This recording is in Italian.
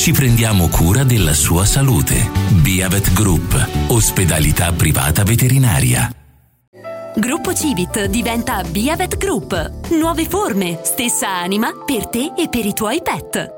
ci prendiamo cura della sua salute. Biavet Group, ospedalità privata veterinaria. Gruppo Civit diventa Biavet Group. Nuove forme, stessa anima per te e per i tuoi pet.